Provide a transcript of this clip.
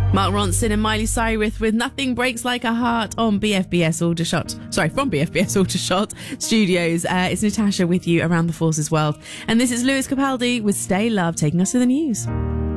Mark Ronson and Miley Cyrus with Nothing Breaks Like a Heart on BFBS Aldershot. Sorry, from BFBS Aldershot Studios. It's Natasha with you around the Forces world. And this is Lewis Capaldi with Stay Love taking us to the news.